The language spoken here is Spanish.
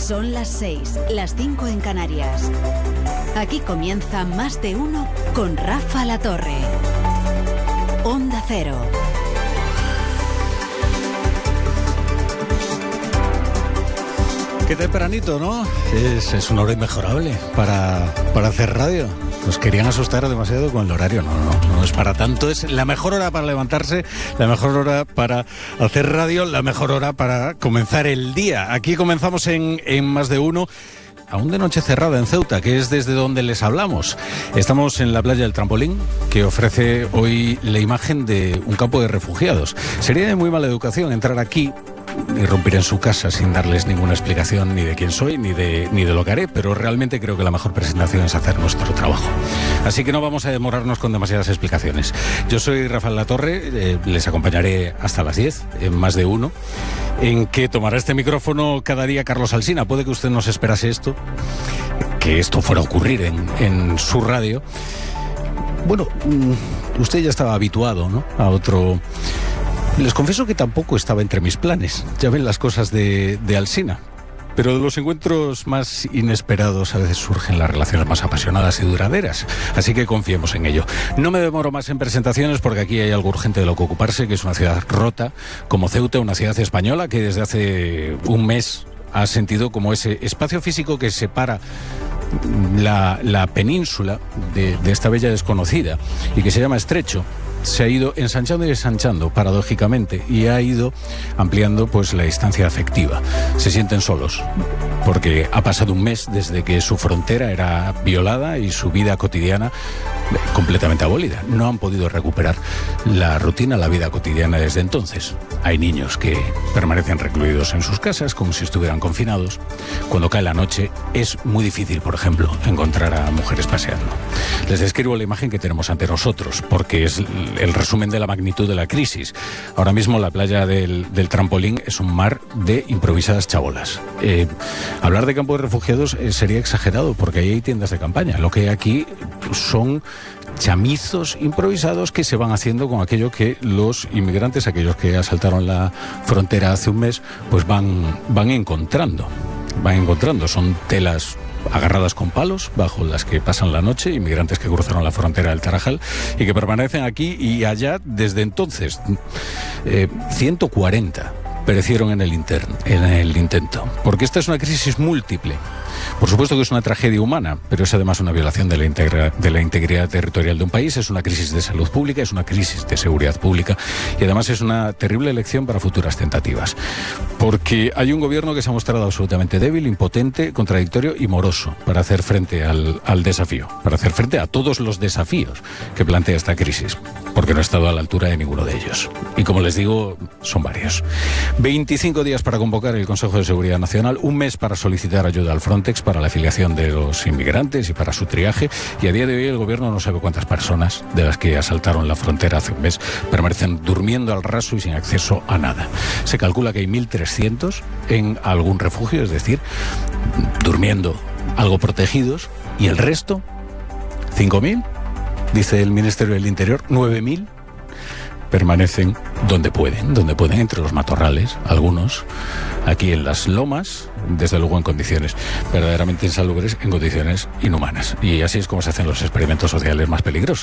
Son las 6, las 5 en Canarias. Aquí comienza Más de Uno con Rafa La Torre. Onda Cero. Qué tempranito, ¿no? Es una hora inmejorable para hacer radio. Nos querían asustar demasiado con el horario. No es para tanto. Es la mejor hora para levantarse, la mejor hora para hacer radio, la mejor hora para comenzar el día. Aquí comenzamos en Más de Uno, aún de noche cerrada en Ceuta, que es desde donde les hablamos. Estamos en la playa del Trampolín, que ofrece hoy la imagen de un campo de refugiados. Sería de muy mala educación entrar aquí y romper en su casa sin darles ninguna explicación ni de quién soy ni de lo que haré, pero realmente creo que la mejor presentación es hacer nuestro trabajo. Así que no vamos a demorarnos con demasiadas explicaciones. Yo soy Rafael La Torre, les acompañaré hasta las 10 en Más de Uno, en que tomará este micrófono cada día Carlos Alsina. Puede que usted nos esperase esto, que esto fuera a ocurrir en su radio. Bueno, usted ya estaba habituado, ¿no?, a otro. Les confieso que tampoco estaba entre mis planes. Ya ven las cosas de Alsina. Pero de los encuentros más inesperados a veces surgen las relaciones más apasionadas y duraderas. Así que confiemos en ello. No me demoro más en presentaciones porque aquí hay algo urgente de lo que ocuparse, que es una ciudad rota como Ceuta, una ciudad española que desde hace un mes ha sentido como ese espacio físico que separa la península de esta bella desconocida y que se llama Estrecho. Se ha ido ensanchando y ensanchando, paradójicamente, y ha ido ampliando pues la distancia afectiva. Se sienten solos, porque ha pasado un mes desde que su frontera era violada y su vida cotidiana completamente abolida. No han podido recuperar la rutina, la vida cotidiana desde entonces. Hay niños que permanecen recluidos en sus casas como si estuvieran confinados. Cuando cae la noche es muy difícil, por ejemplo, encontrar a mujeres paseando. Les describo la imagen que tenemos ante nosotros, porque es el resumen de la magnitud de la crisis. Ahora mismo la playa del Trampolín es un mar de improvisadas chabolas. Hablar de campo de refugiados sería exagerado, porque ahí hay tiendas de campaña. Lo que hay aquí son chamizos improvisados que se van haciendo con aquello que los inmigrantes, aquellos que asaltaron la frontera hace un mes, pues van encontrando. Son telas agarradas con palos bajo las que pasan la noche, inmigrantes que cruzaron la frontera del Tarajal y que permanecen aquí y allá desde entonces. 140 perecieron en el intento, porque esta es una crisis múltiple. Por supuesto que es una tragedia humana, pero es además una violación de la integridad territorial de un país, es una crisis de salud pública, es una crisis de seguridad pública y además es una terrible lección para futuras tentativas. Porque hay un gobierno que se ha mostrado absolutamente débil, impotente, contradictorio y moroso para hacer frente al desafío, para hacer frente a todos los desafíos que plantea esta crisis, porque no ha estado a la altura de ninguno de ellos. Y como les digo, son varios. 25 días para convocar el Consejo de Seguridad Nacional, un mes para solicitar ayuda al Frontex para la afiliación de los inmigrantes y para su triaje, y a día de hoy el gobierno no sabe cuántas personas de las que asaltaron la frontera hace un mes permanecen durmiendo al raso y sin acceso a nada. Se calcula que hay 1.300 en algún refugio, es decir, durmiendo algo protegidos, y el resto, 5.000, dice el Ministerio del Interior, 9.000 permanecen donde pueden, entre los matorrales, algunos aquí en las lomas, desde luego en condiciones verdaderamente insalubres, en condiciones inhumanas. Y así es como se hacen los experimentos sociales más peligrosos.